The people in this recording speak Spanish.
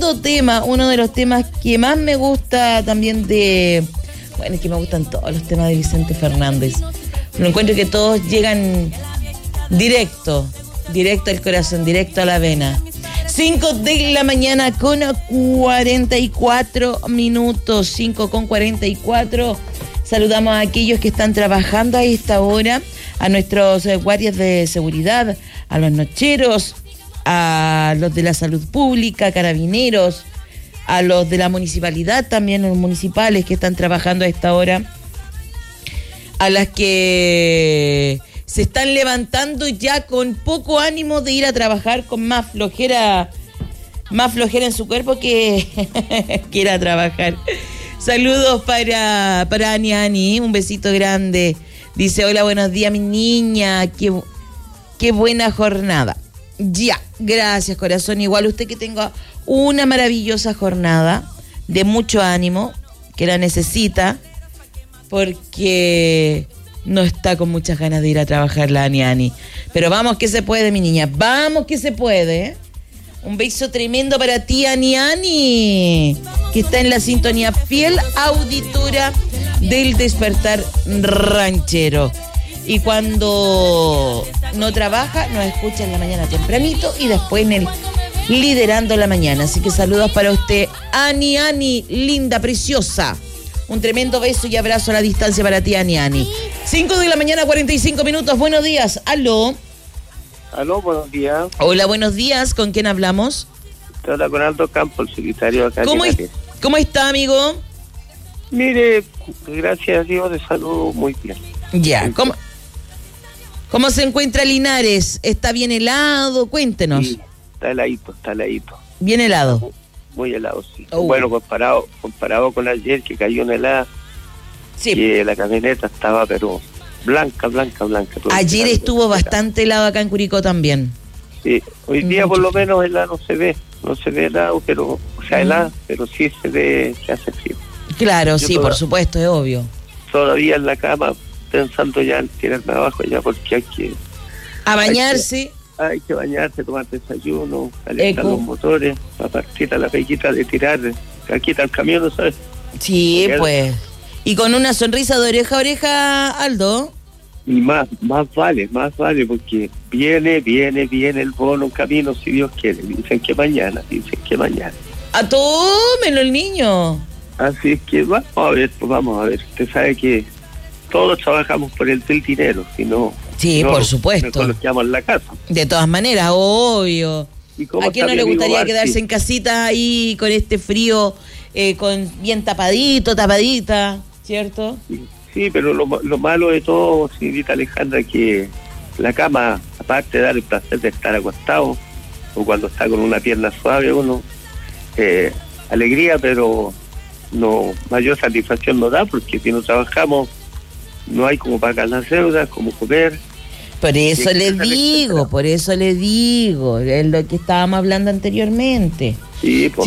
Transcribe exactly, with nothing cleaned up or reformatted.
tremendo tema, uno de los temas que más me gusta también de... Bueno, es que me gustan todos los temas de Vicente Fernández. Lo encuentro que todos llegan directo, directo al corazón, directo a la vena. cinco de la mañana con cuarenta y cuatro minutos, cinco con cuarenta y cuatro. Saludamos a aquellos que están trabajando a esta hora, a nuestros eh, guardias de seguridad, a los nocheros, a los de la salud pública, carabineros, a los de la municipalidad, también los municipales que están trabajando a esta hora, a las que se están levantando ya con poco ánimo de ir a trabajar, con más flojera, más flojera en su cuerpo que, que ir a trabajar. Saludos para, para Ani Ani, un besito grande. Dice, hola, buenos días, mi niña, qué, qué buena jornada. Ya, gracias, corazón. Igual usted que tenga una maravillosa jornada de mucho ánimo, que la necesita, porque no está con muchas ganas de ir a trabajar la Ani Ani. Pero vamos que se puede, mi niña, vamos que se puede, ¿eh? Un beso tremendo para ti, Ani Ani, que está en la sintonía, fiel auditora del Despertar Ranchero. Y cuando no trabaja, nos escucha en la mañana tempranito y después en el Liderando la Mañana. Así que saludos para usted, Ani Ani, linda, preciosa. Un tremendo beso y abrazo a la distancia para ti, Ani Ani. cinco de la mañana, cuarenta y cinco minutos. Buenos días. Aló. Aló, buenos días. Hola, buenos días. ¿Con quién hablamos? Te habla con Aldo Campos, el secretario acá. ¿Cómo, es, ¿Cómo está, amigo? Mire, gracias a Dios, de salud muy bien. Ya, ¿cómo, ¿cómo se encuentra Linares? ¿Está bien helado? Cuéntenos. Sí, está heladito, está heladito. ¿Bien helado? Muy, muy helado, sí. Oh. Bueno, comparado comparado con ayer, que cayó una helada, sí. Que la camioneta estaba, pero blanca, blanca, blanca. Ayer estuvo bastante helado acá en Curicó también. Sí, hoy día Mucho por lo frío. menos helado no se ve, no se ve helado, pero, o sea, helado, mm. pero sí se ve que hace frío. Claro, Yo sí, toda, por supuesto, es obvio. Todavía en la cama, pensando ya en tirarme abajo ya, porque hay que... A bañarse. Hay que, hay que bañarse, tomar desayuno, calentar los motores, a partir a la pequita de tirar, aquí está el camión, ¿sabes? Sí, porque pues. Y con una sonrisa de oreja a oreja, Aldo. Y más, más vale, más vale, porque viene, viene, viene el bono en camino, si Dios quiere. Dicen que mañana, dicen que mañana. ¡A tómelo el niño! Así es que vamos a ver, pues vamos a ver. Usted sabe que todos trabajamos por el del dinero, si no... Sí, no, por supuesto. Nos quedamos en la casa. De todas maneras, obvio. ¿A quién no le gustaría Barty? Quedarse en casita ahí con este frío, eh, con bien tapadito, tapadita, ¿cierto? Sí, sí, pero lo, lo malo de todo, señorita Alejandra, que la cama, aparte de dar el placer de estar acostado, o cuando está con una pierna suave uno, eh, alegría, pero no mayor satisfacción no da, porque si no trabajamos no hay como pagar las deudas, como comer. Por eso le digo, por eso le digo, es lo que estábamos hablando anteriormente. Sí, pues,